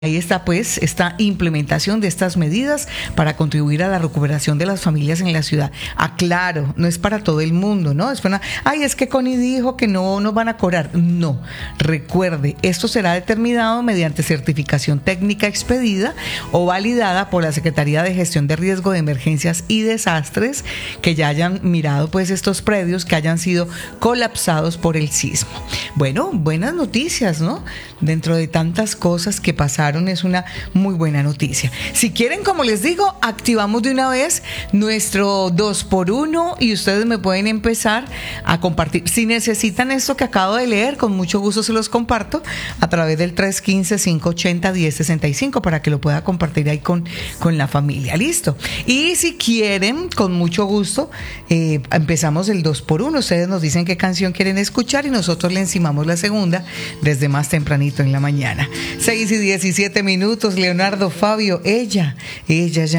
Ahí está pues esta implementación de estas medidas para contribuir a la recuperación de las familias en la ciudad. Aclaro, no es para todo el mundo, ¿no? Es que Connie dijo que no nos van a cobrar. No, recuerde, esto será determinado mediante certificación técnica expedida o validada por la Secretaría de Gestión de Riesgo de Emergencias y Desastres, que ya hayan mirado pues estos predios que hayan sido colapsados por el sismo. Bueno, buenas noticias, ¿no? Dentro de tantas cosas que pasaron, es una muy buena noticia. Si quieren, como les digo, activamos de una vez nuestro 2x1 y ustedes me pueden empezar a compartir. Si necesitan esto que acabo de leer, con mucho gusto se los comparto a través del 315-580-1065 para que lo pueda compartir ahí con la familia. ¿Listo? Y si quieren, con mucho gusto, empezamos el 2x1. Ustedes nos dicen qué canción quieren escuchar y nosotros le encimamos la segunda desde más tempranito en la mañana. 6:17 minutos, Leonardo Fabio, ella ya